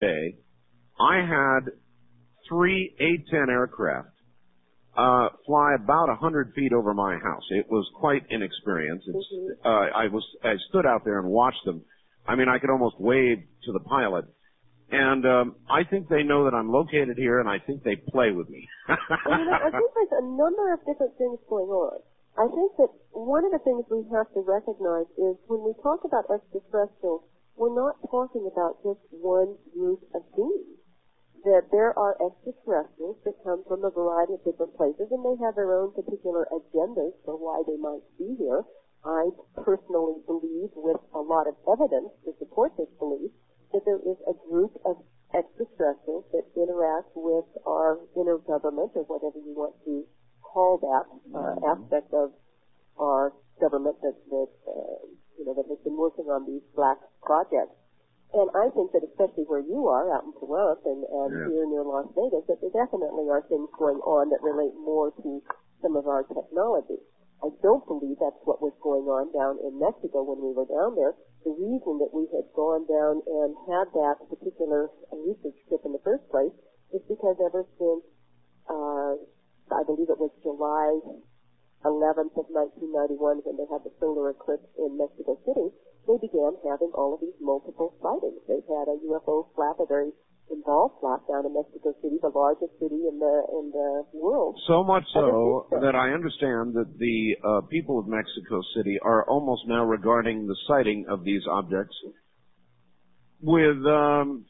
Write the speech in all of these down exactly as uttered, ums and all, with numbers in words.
day, I had three A ten aircraft uh, fly about a hundred feet over my house. It was quite an experience. It's, Mm-hmm. uh, I was I stood out there and watched them. I mean, I could almost wave to the pilot. And um, I think they know that I'm located here, and I think they play with me. Well, you know, I think there's a number of different things going on. I think that one of the things we have to recognize is when we talk about extraterrestrials, we're not talking about just one group of beings. That there are extraterrestrials that come from a variety of different places, and they have their own particular agendas for why they might be here. I personally believe, with a lot of evidence to support this belief, that there is a group of extraterrestrials that interact with our inner government, or whatever you want to call that uh, aspect of our government that, that uh, you know, that has been working on these black projects. And I think that especially where you are, out in Toronto and, and yeah. here near Las Vegas, that there definitely are things going on that relate more to some of our technology. I don't believe that's what was going on down in Mexico when we were down there. The reason that we had gone down and had that particular research trip in the first place is because ever since, uh, I believe it was July eleventh of nineteen ninety-one, when they had the solar eclipse in Mexico City, they began having all of these multiple sightings. They had a U F O flap, a very involved flap down in Mexico City, the largest city in the in the world. So much so that I understand that the uh, people of Mexico City are almost now regarding the sighting of these objects with, um,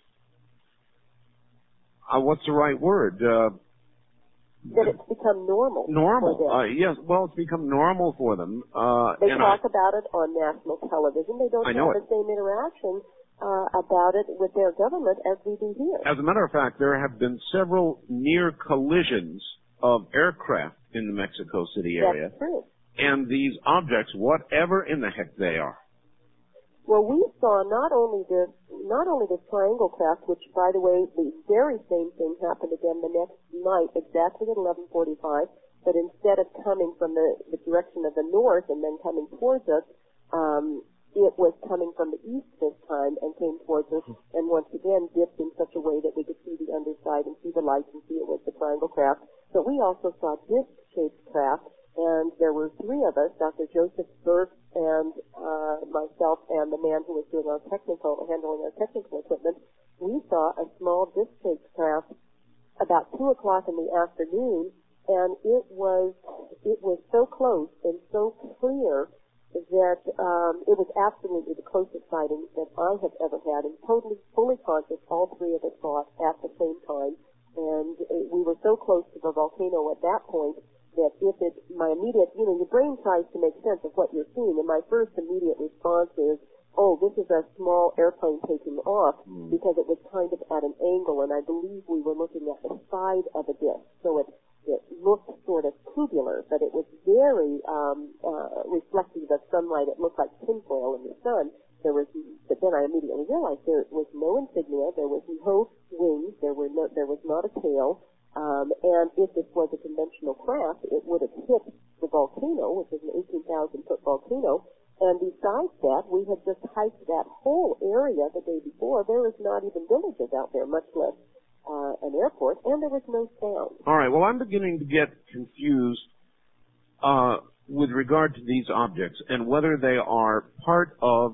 uh, what's the right word? Uh, that it's become normal. Normal, uh, yes. Well, it's become normal for them. Uh, they and talk I, about it on national television. They don't I have know the it. same interaction uh, about it with their government as we do here. As a matter of fact, there have been several near collisions of aircraft in the Mexico City area. That's true. And these objects, whatever in the heck they are. Well, we saw not only this, not only this triangle craft, which, by the way, the very same thing happened again the next night, exactly at eleven forty-five, but instead of coming from the, the direction of the north and then coming towards us, um, it was coming from the east this time and came towards us, and once again dipped in such a way that we could see the underside and see the lights and see it was the triangle craft. But we also saw disc-shaped craft, and there were three of us, Doctor Joseph Burke and uh, myself and the man who was doing our technical, handling our technical equipment. We saw a small disc-shaped craft about two o'clock in the afternoon, and it was it was so close and so clear that um, it was absolutely the closest sighting that I have ever had, and totally, fully conscious. All three of us saw it at the same time, and it, we were so close to the volcano at that point that if it, my immediate, you know, your brain tries to make sense of what you're seeing, and my first immediate response is, oh, this is a small airplane taking off, mm. because it was kind of at an angle, and I believe we were looking at the side of a disc, so it, it looked sort of tubular, but it was very um, uh, reflective of sunlight. It looked like tinfoil in the sun. There was, but then I immediately realized there was no insignia, there was no wings, there were no, there was not a tail. Um, and if this was a conventional craft, it would have hit the volcano, which is an eighteen thousand foot volcano. And besides that, we had just hiked that whole area the day before. There was not even villages out there, much less uh, an airport, and there was no sound. All right. Well, I'm beginning to get confused uh, with regard to these objects and whether they are part of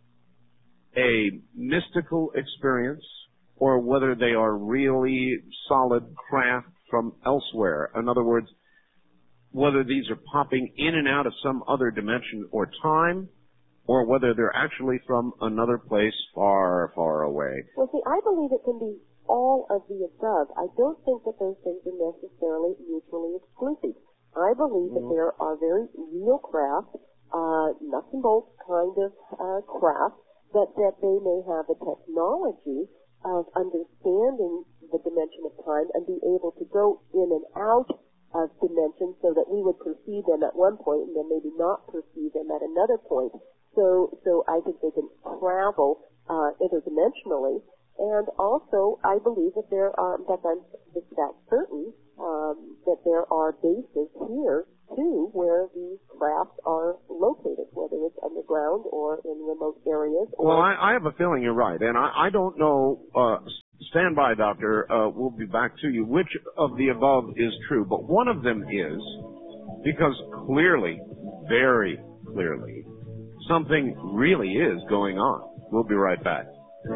a mystical experience or whether they are really solid craft from elsewhere. In other words, whether these are popping in and out of some other dimension or time, or whether they're actually from another place far, far away. Well, see, I believe it can be all of the above. I don't think that those things are necessarily mutually exclusive. I believe mm. that there are very real craft, uh, nuts and bolts kind of uh, craft, but that they may have the technology of understanding the dimension of time and be able to go in and out of dimensions so that we would perceive them at one point and then maybe not perceive them at another point. So, so I think they can travel uh, interdimensionally. And also, I believe that there are, in fact, I'm just about certain um, that there are bases here too where these crafts are located, whether it's underground or in remote areas. Or well, I, I have a feeling you're right, and I, I don't know uh, stand by, Doctor. Uh, we'll be back to you. Which of the above is true? But one of them is, because clearly, very clearly, something really is going on. We'll be right back.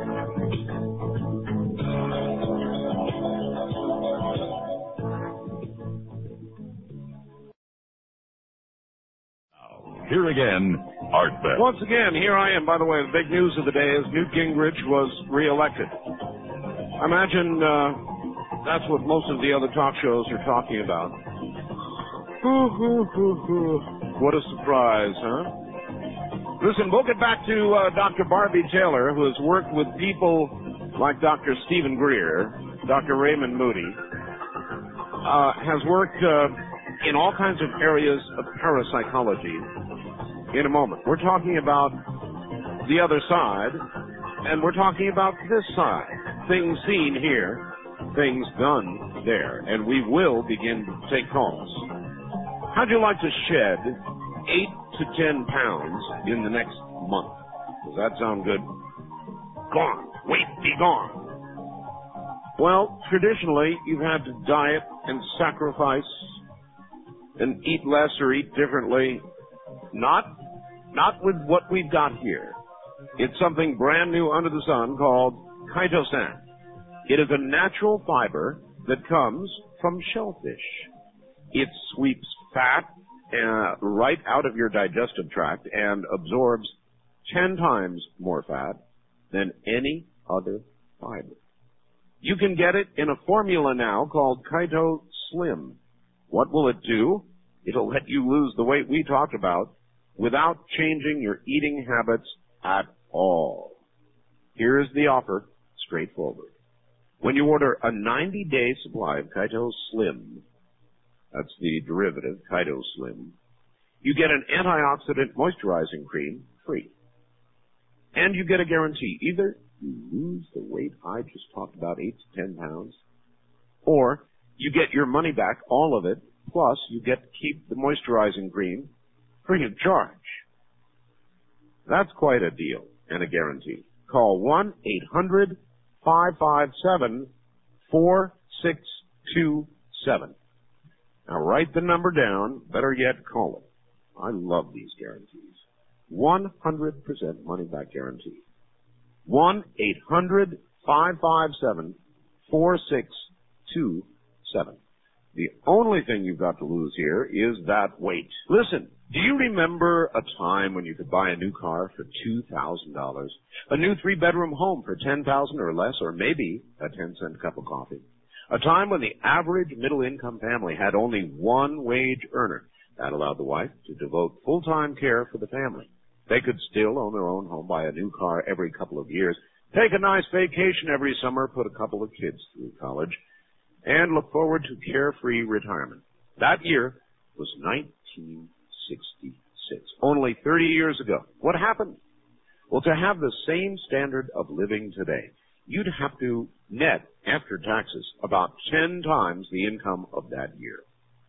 Here again, Art Bell. Once again, here I am. By the way, the big news of the day is Newt Gingrich was reelected. I imagine uh, that's what most of the other talk shows are talking about. What a surprise, huh? Listen, we'll get back to uh, Doctor Barbie Taylor, who has worked with people like Doctor Stephen Greer, Doctor Raymond Moody, uh, has worked uh, in all kinds of areas of parapsychology. In a moment, we're talking about the other side, and we're talking about this side. Things seen here, things done there, and we will begin to take calls. How'd you like to shed eight to ten pounds in the next month? Does that sound good? Gone. Weight be gone. Well, traditionally, you've had to diet and sacrifice and eat less or eat differently. Not, not with what we've got here. It's something brand new under the sun called chitosan. It is a natural fiber that comes from shellfish. It sweeps fat uh, right out of your digestive tract and absorbs ten times more fat than any other fiber. You can get it in a formula now called Chito Slim. What will it do? It'll let you lose the weight we talked about without changing your eating habits at all. Here's the offer, straightforward. When you order a ninety-day supply of Chito Slim, that's the derivative, Chito Slim, you get an antioxidant moisturizing cream free. And you get a guarantee. Either you lose the weight I just talked about, eight to ten pounds, or you get your money back, all of it, plus you get to keep the moisturizing cream free of charge. That's quite a deal and a guarantee. Call one eight hundred five five seven four six two seven. Now write the number down. Better yet, call it. I love these guarantees. one hundred percent money back guarantee. one eight hundred five five seven four six two seven. The only thing you've got to lose here is that weight. Listen, do you remember a time when you could buy a new car for two thousand dollars? A new three-bedroom home for ten thousand dollars or less, or maybe a ten-cent cup of coffee? A time when the average middle-income family had only one wage earner. That allowed the wife to devote full-time care for the family. They could still own their own home, buy a new car every couple of years, take a nice vacation every summer, put a couple of kids through college, and look forward to carefree retirement. That year was nineteen sixty-six, only thirty years ago. What happened? Well, to have the same standard of living today, you'd have to net, after taxes, about ten times the income of that year.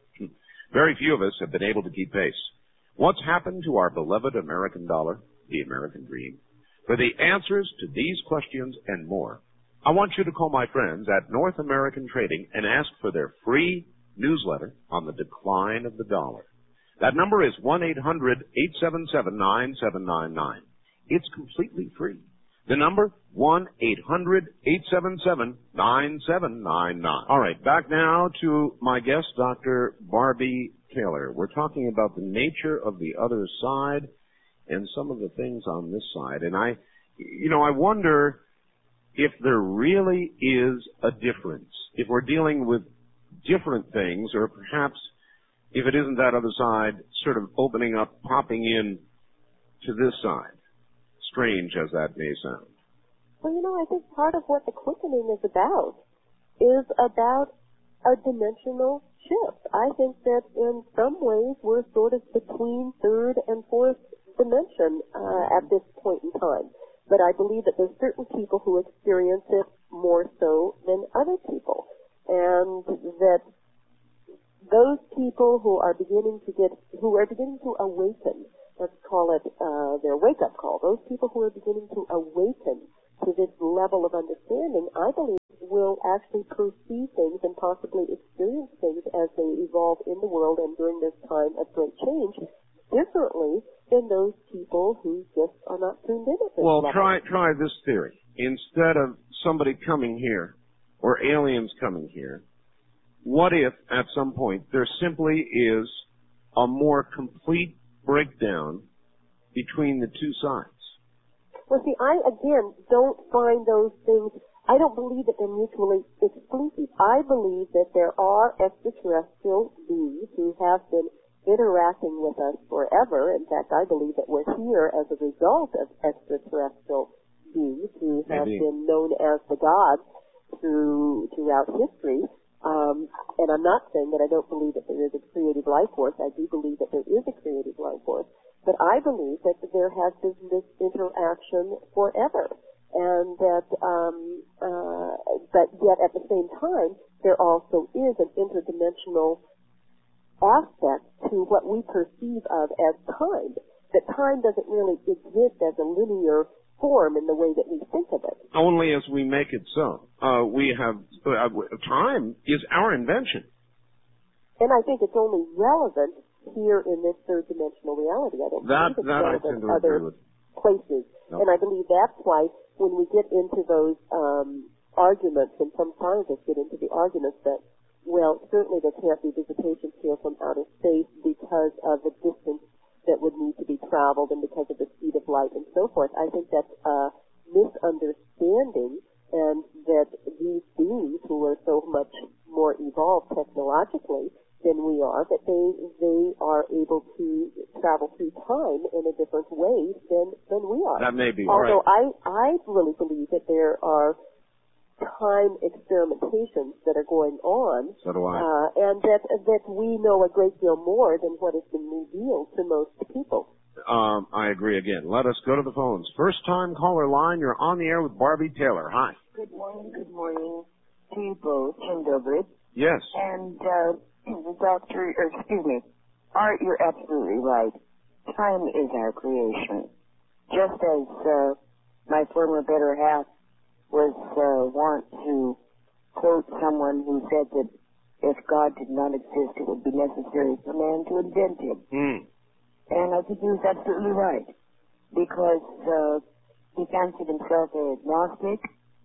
Very few of us have been able to keep pace. What's happened to our beloved American dollar, the American dream? For the answers to these questions and more, I want you to call my friends at North American Trading and ask for their free newsletter on the decline of the dollar. That number is one eight hundred eight seven seven nine seven nine nine. It's completely free. The number, one eight hundred eight seven seven nine seven nine nine. All right, back now to my guest, Doctor Barbie Taylor. We're talking about the nature of the other side and some of the things on this side. And I, you know, I wonder if there really is a difference, if we're dealing with different things, or perhaps if it isn't that other side sort of opening up, popping in to this side, strange as that may sound. Well, you know, I think part of what the quickening is about is about a dimensional shift. I think that in some ways we're sort of between third and fourth dimension uh, at this point in time. But I believe that there's certain people who experience it more so than other people. And that those people who are beginning to get, who are beginning to awaken, let's call it uh, their wake-up call, those people who are beginning to awaken to this level of understanding, I believe will actually perceive things and possibly experience things as they evolve in the world and during this time of great change differently than those people who just are not tuned in at this Well, level. try try this theory. Instead of somebody coming here or aliens coming here, what if at some point there simply is a more complete breakdown between the two sides? Well, see, I, again, don't find those things, I don't believe that they're mutually exclusive. I believe that there are extraterrestrial beings who have been interacting with us forever. In fact, I believe that we're here as a result of extraterrestrial beings who have Maybe. been known as the gods through throughout history. Um, and I'm not saying that I don't believe that there is a creative life force. I do believe that there is a creative life force. But I believe that there has been this interaction forever. And that, um, uh, but yet at the same time, there also is an interdimensional aspect to what we perceive of as time. That time doesn't really exist as a linear form in the way that we think of it. Only as we make it so. Uh, we have, uh, time is our invention. And I think it's only relevant here in this third dimensional reality. I don't That, believe it's that I relevant tend to other agree with. places. No. And I believe that's why when we get into those um, arguments, and some scientists get into the arguments that, well, certainly there can't be visitations here from outer space because of the distance that would need to be traveled and because of the speed of light and so forth. I think that's a misunderstanding, and that these beings who are so much more evolved technologically than we are, that they they are able to travel through time in a different way than than we are. That may be. All Although right. I I really believe that there are time experimentations that are going on, So do I. uh, and that that we know a great deal more than what has been revealed to most people. Um, I agree again. Let us go to the phones. First time caller line, you're on the air with Barbie Taylor. Hi. Good morning, good morning to you both, Jim Dobrit. Yes. And, uh, Doctor, or excuse me, Art, you're absolutely right. Time is our creation. Just as, uh, my former better half was, uh, wont to quote someone who said that if God did not exist, it would be necessary for man to invent him. Mm. And I think he was absolutely right, because uh, he fancied himself an agnostic,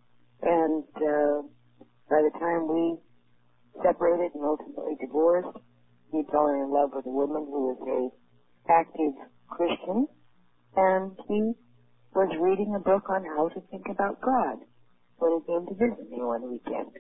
and uh, by the time we separated and ultimately divorced, he fell in love with a woman who was a active Christian, and he was reading a book on how to think about God when he came to visit me one weekend.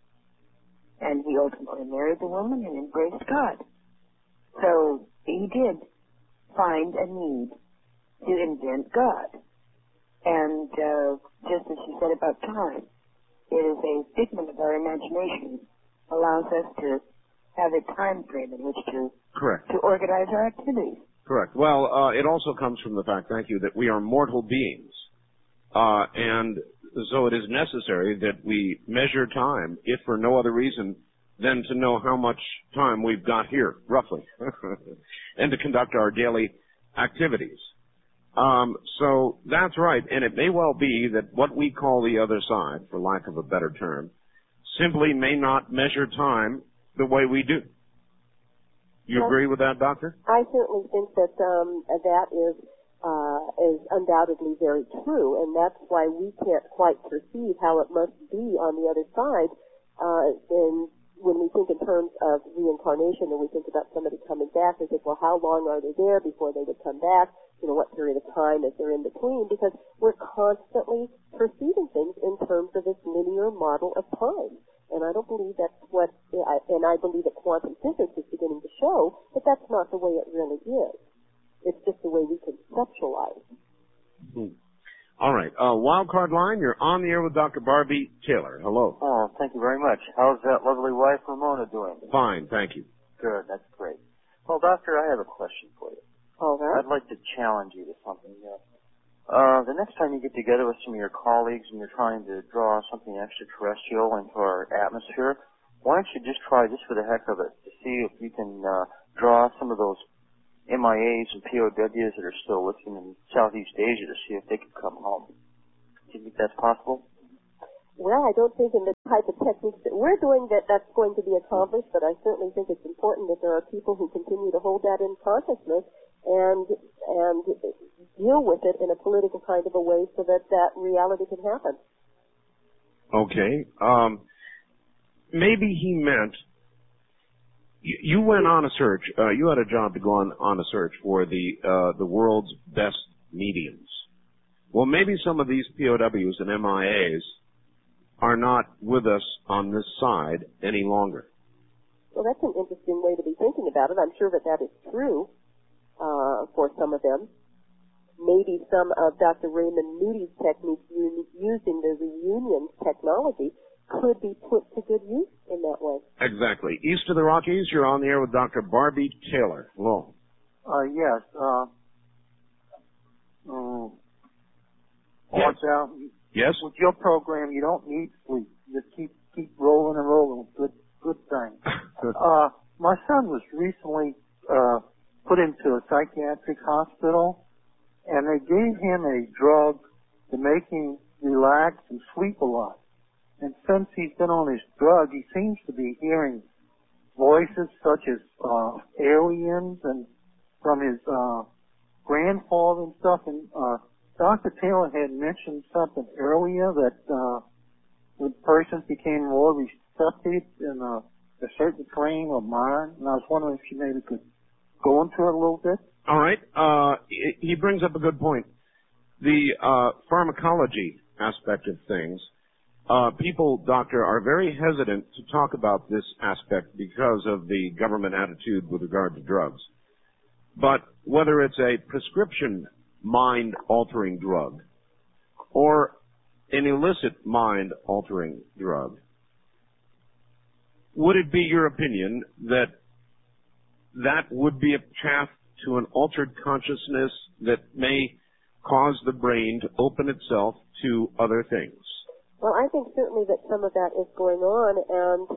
And he ultimately married the woman and embraced God. So he did find a need to invent God. And uh, just as you said about time, it is a figment of our imagination, allows us to have a time frame in which to Correct. to organize our activities. Correct. Well, uh, it also comes from the fact, thank you, that we are mortal beings. Uh, and so it is necessary that we measure time, if for no other reason than to know how much time we've got here, roughly, and to conduct our daily activities. Um, so that's right, and it may well be that what we call the other side, for lack of a better term, simply may not measure time the way we do. You Well, agree with that, Doctor? I certainly think that um, that is uh, is undoubtedly very true, and that's why we can't quite perceive how it must be on the other side. Uh, and when we think in terms of reincarnation, and we think about somebody coming back, we think, well, how long are they there before they would come back? You know, what period of time is there in between? Because we're constantly perceiving things in terms of this linear model of time. And I don't believe that's what, and I believe that quantum physics is beginning to show that that's not the way it really is. It's just the way we conceptualize. Hmm. All right. Uh, wild card line, you're on the air with Doctor Barbie Taylor. Hello. Oh, thank you very much. How's that lovely wife, Ramona, doing? Fine, thank you. Good, that's great. Well, Doctor, I have a question for you. All right. I'd like to challenge you to something. Uh, uh, the next time you get together with some of your colleagues and you're trying to draw something extraterrestrial into our atmosphere, why don't you just try, just for the heck of it, to see if you can uh, draw some of those M I As and P O Ws that are still living in Southeast Asia to see if they could come home. Do you think that's possible? Well, I don't think in the type of techniques that we're doing that that's going to be accomplished, but I certainly think it's important that there are people who continue to hold that in consciousness and and deal with it in a political kind of a way so that that reality can happen. Okay. Um, maybe he meant you, you went on a search. Uh, you had a job to go on on a search for the uh, the world's best mediums. Well, maybe some of these P O Ws and M I As are not with us on this side any longer. Well, that's an interesting way to be thinking about it. I'm sure that that is true uh, for some of them. Maybe some of Doctor Raymond Moody's techniques using the reunion technology could be put to good use in that way. Exactly. East of the Rockies, you're on the air with Doctor Barbie Taylor. Hello. Uh, yes. Uh, um, yes. Out, Yes. With your program, you don't need sleep. You just keep keep rolling and rolling. Good good thing. uh, my son was recently uh, put into a psychiatric hospital, and they gave him a drug to make him relax and sleep a lot. And since he's been on his drug, he seems to be hearing voices such as uh, aliens and from his uh, grandfather and stuff. And uh, Doctor Taylor had mentioned something earlier that uh, the persons became more receptive in a, a certain frame of mind. And I was wondering if she maybe could go into it a little bit. All right. Uh, he brings up a good point. The uh, pharmacology aspect of things. Uh, people, doctor, are very hesitant to talk about this aspect because of the government attitude with regard to drugs. But whether it's a prescription mind-altering drug or an illicit mind-altering drug, would it be your opinion that that would be a path to an altered consciousness that may cause the brain to open itself to other things? Well, I think certainly that some of that is going on, and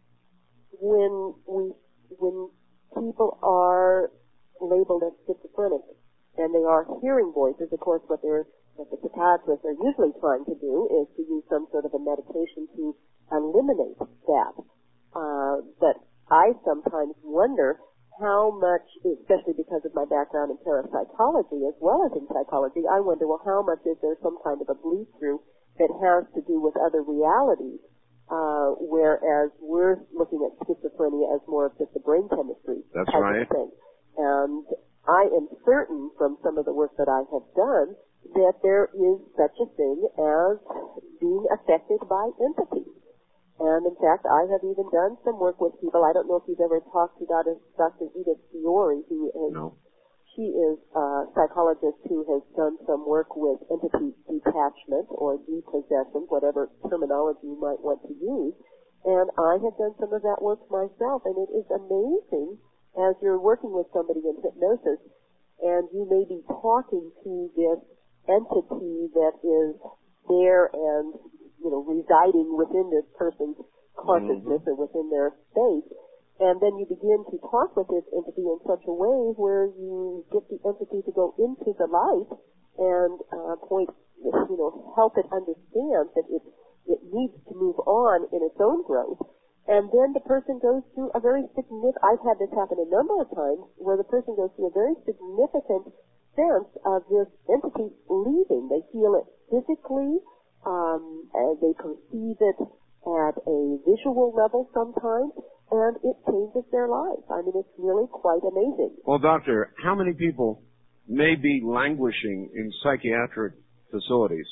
when we, when people are labeled as schizophrenic and they are hearing voices, of course, what they're, what the psychiatrists are usually trying to do is to use some sort of a medication to eliminate that. Uh, but I sometimes wonder how much, especially because of my background in parapsychology as well as in psychology, I wonder, well, how much is there some kind of a bleed-through that has to do with other realities, uh, whereas we're looking at schizophrenia as more of just a brain chemistry That's type right. of thing. And I am certain from some of the work that I have done that there is such a thing as being affected by entities. And in fact, I have even done some work with people. I don't know if you've ever talked to Doctor Doctor Edith Fiore, who is No. She is a psychologist who has done some work with entity detachment or depossession, whatever terminology you might want to use. And I have done some of that work myself, and it is amazing as you're working with somebody in hypnosis, and you may be talking to this entity that is there and, you know, residing within this person's consciousness mm-hmm. or within their space. And then you begin to talk with this entity in such a way where you get the entity to go into the light and uh, point, you know, help it understand that it it needs to move on in its own growth. And then the person goes through a very significant, I've had this happen a number of times, where the person goes through a very significant sense of this entity leaving. They feel it physically, um, and they perceive it at a visual level sometimes, and it changes their lives. I mean, it's really quite amazing. Well, doctor, how many people may be languishing in psychiatric facilities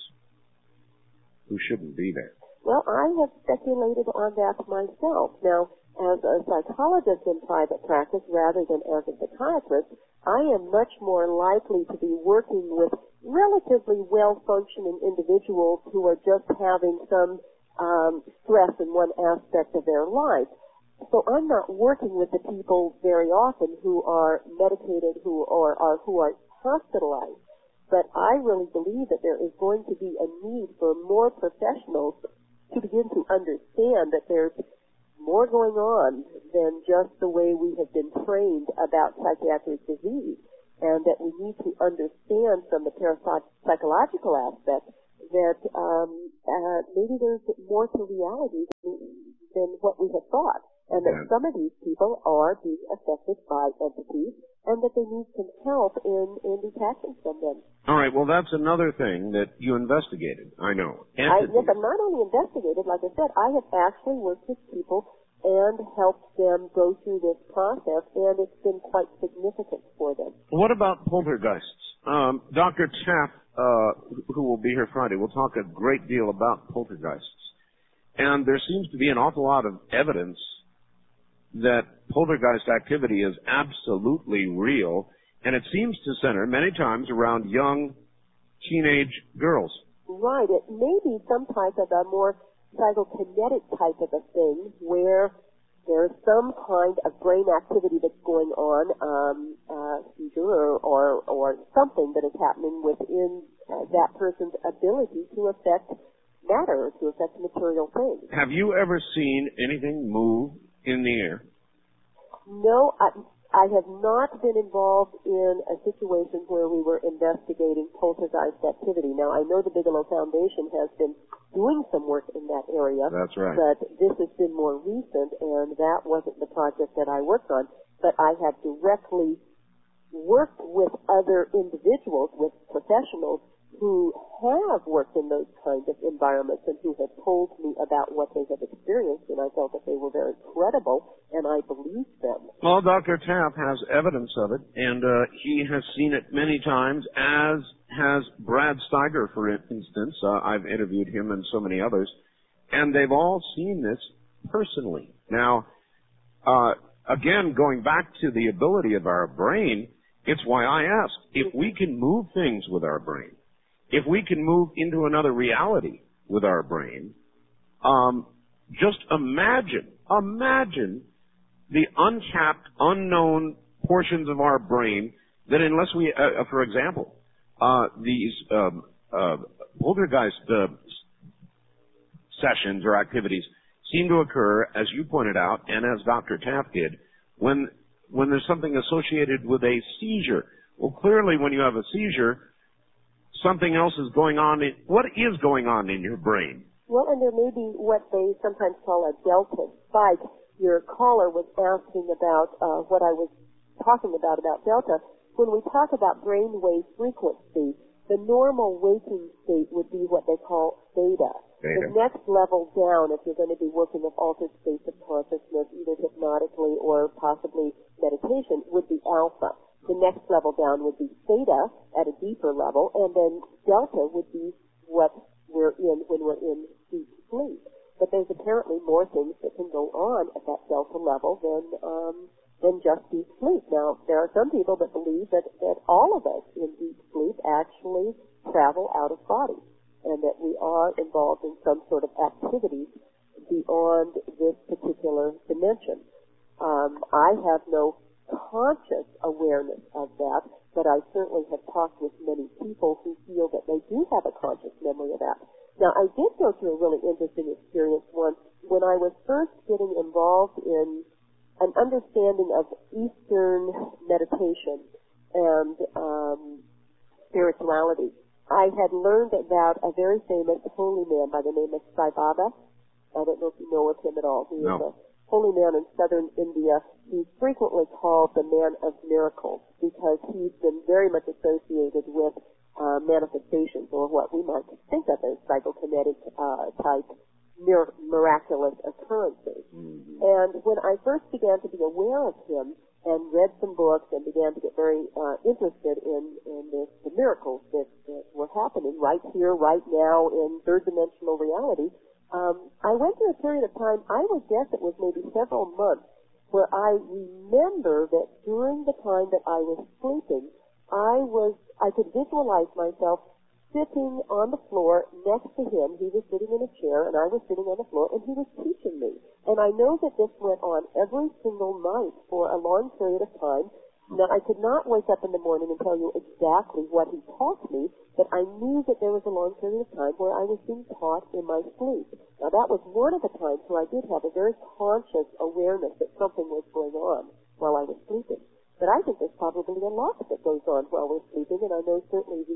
who shouldn't be there? Well, I have speculated on that myself. Now, as a psychologist in private practice rather than as a psychiatrist, I am much more likely to be working with relatively well-functioning individuals who are just having some um, stress in one aspect of their life. So I'm not working with the people very often who are medicated, who are, are who are hospitalized. But I really believe that there is going to be a need for more professionals to begin to understand that there's more going on than just the way we have been trained about psychiatric disease, and that we need to understand from the parapsychological aspect that um, uh, maybe there's more to reality than, than what we had thought, and that Yeah. some of these people are being affected by entities, and that they need some help in, in detaching from them. All right, well, that's another thing that you investigated, I know. I, Entities. yes, I've not only investigated, like I said, I have actually worked with people and helped them go through this process, and it's been quite significant for them. What about poltergeists? Um, Doctor Taff, uh, who will be here Friday, will talk a great deal about poltergeists. And there seems to be an awful lot of evidence that poltergeist activity is absolutely real, and it seems to center many times around young teenage girls. Right. It may be some type of a more psychokinetic type of a thing where there's some kind of brain activity that's going on, um, uh, seizure or, or, or something that is happening within uh, that person's ability to affect matter, to affect material things. Have you ever seen anything move in the air? No, I, I have not been involved in a situation where we were investigating poltergeist activity. Now, I know the Bigelow Foundation has been doing some work in that area. That's right. But this has been more recent, and that wasn't the project that I worked on. But I have directly worked with other individuals, with professionals, who have worked in those kinds of environments and who have told me about what they have experienced, and I felt that they were very credible, and I believed them. Well, Doctor Taff has evidence of it, and uh, he has seen it many times, as has Brad Steiger, for instance. Uh, I've interviewed him and so many others, and they've all seen this personally. Now, uh, again, going back to the ability of our brain, it's why I asked, if we can move things with our brain, if we can move into another reality with our brain, um, just imagine, imagine the untapped, unknown portions of our brain that unless we, uh, for example, uh, these um, uh, poltergeist uh, sessions or activities seem to occur, as you pointed out, and as Doctor Taff did, when when there's something associated with a seizure. Well, clearly when you have a seizure, something else is going on. In, what is going on in your brain? Well, and there may be what they sometimes call a delta spike. Your caller was asking about uh, what I was talking about, about delta. When we talk about brainwave frequency, the normal waking state would be what they call theta. Theta. The next level down, if you're going to be working with altered states of consciousness, either hypnotically or possibly meditation, would be alpha. The next level down would be theta at a deeper level, and then delta would be what we're in when we're in deep sleep. But there's apparently more things that can go on at that delta level than um, than just deep sleep. Now, there are some people that believe that, that all of us in deep sleep actually travel out of body, and that we are involved in some sort of activity beyond this particular dimension. Um, I have no conscious awareness of that, but I certainly have talked with many people who feel that they do have a conscious memory of that. Now, I did go through a really interesting experience once when I was first getting involved in an understanding of Eastern meditation and um, spirituality. I had learned about a very famous holy man by the name of Sai Baba. I don't know if you know of him at all. He No. is a holy man in southern India. He's frequently called the man of miracles because he's been very much associated with uh, manifestations, or what we might think of as psychokinetic uh, type mir- miraculous occurrences. Mm-hmm. And when I first began to be aware of him and read some books and began to get very uh, interested in, in this, the miracles that, that were happening right here, right now in third-dimensional reality, um, I went through a period of time, I would guess it was maybe several months, where I remember that during the time that I was sleeping, I was, I could visualize myself sitting on the floor next to him. He was sitting in a chair, and I was sitting on the floor, and he was teaching me. And I know that this went on every single night for a long period of time. Now, I could not wake up in the morning and tell you exactly what he taught me, but I knew that there was a long period of time where I was being taught in my sleep. Now, that was one of the times where I did have a very conscious awareness that something was going on while I was sleeping. But I think there's probably a lot that goes on while we're sleeping, and I know certainly the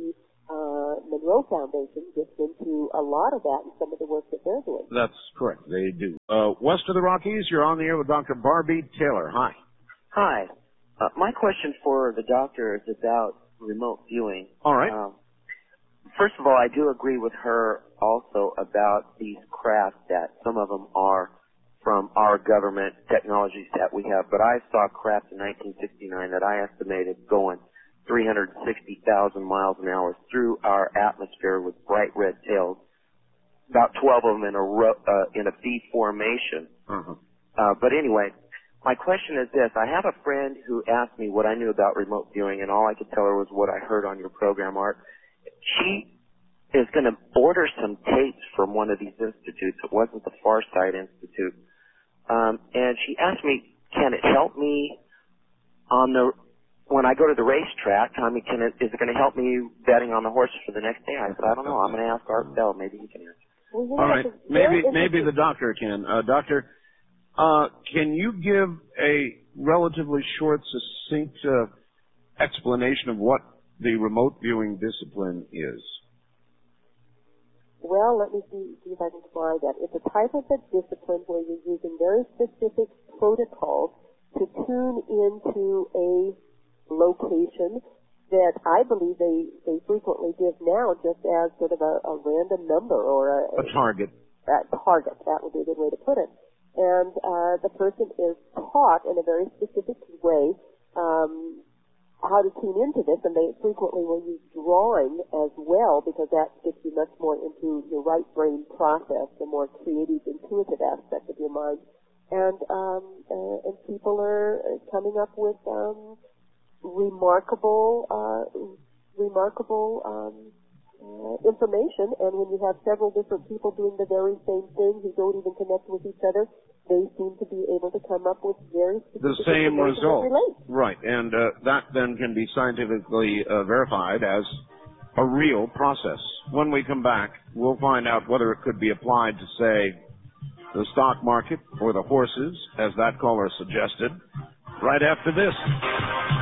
uh, Monroe Foundation gets into a lot of that in some of the work that they're doing. That's correct. They do. Uh, west of the Rockies, you're on the air with Doctor Barbie Taylor. Hi. Hi. Uh, my question for the doctor is about remote viewing. All right. Um, first of all, I do agree with her also about these craft that some of them are from our government technologies that we have. But I saw craft in nineteen sixty-nine that I estimated going three hundred sixty thousand miles an hour through our atmosphere with bright red tails, about twelve of them in a row, uh, in a V formation. Uh-huh. Uh, but anyway, my question is this. I have a friend who asked me what I knew about remote viewing, and all I could tell her was what I heard on your program, Art. She is going to order some tapes from one of these institutes. It wasn't the Farsight Institute. Um, and she asked me, can it help me on the, when I go to the racetrack, I mean, can it, is it going to help me betting on the horses for the next day? I said, I don't know. I'm going to ask Art Bell. Maybe he can answer. Well, All right. Maybe, maybe the doctor can. Uh, doctor, uh, can you give a relatively short, succinct, uh, explanation of what the remote viewing discipline is? Well, let me see, see if I can try that. It's a type of a discipline where you're using very specific protocols to tune into a location that I believe they, they frequently give now just as sort of a, a random number or a, A target. A target, that would be a good way to put it. And uh, the person is taught in a very specific way um, how to tune into this, and they frequently will use drawing as well because that gets you much more into your right brain process, the more creative, intuitive aspect of your mind. And um, uh, and people are coming up with um, remarkable, uh, remarkable um, uh, information. And when you have several different people doing the very same thing who don't even connect with each other, they seem to be able to come up with very specific the same result. Relate. Right, and uh, that then can be scientifically uh, verified as a real process. When we come back, we'll find out whether it could be applied to, say, the stock market or the horses, as that caller suggested, right after this.